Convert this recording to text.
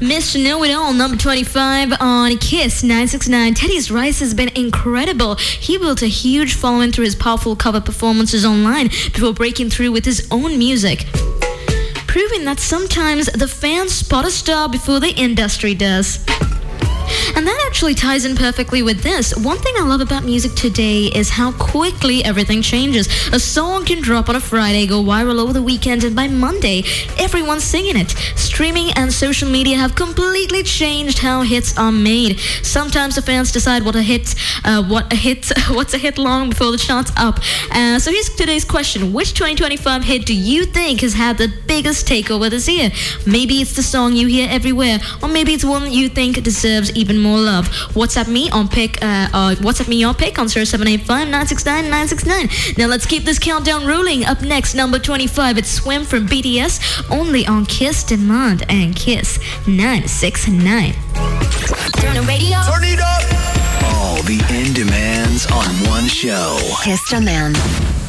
Mr. Know It All, number 25 on Kiss 969. Teddy's Rise has been incredible. He built a huge following through his powerful cover performances online before breaking through with his own music, proving that sometimes the fans spot a star before the industry does. And that actually ties in perfectly with this. One thing I love about music today is how quickly everything changes. A song can drop on a Friday, go viral over the weekend, and by Monday, everyone's singing it. Streaming and social media have completely changed how hits are made. Sometimes the fans decide what's a hit long before the chart's up. So here's today's question. Which 2025 hit do you think has had the biggest takeover this year? Maybe it's the song you hear everywhere, or maybe it's one you think deserves even more love. WhatsApp me on WhatsApp me your pick on 0785-969-969. Now let's keep this countdown rolling. Up next, number 25, it's Swim from BTS, only on Kiss Demand and Kiss 969. Turn the radio. Turn it up. All the in demands on one show. Kiss Demand.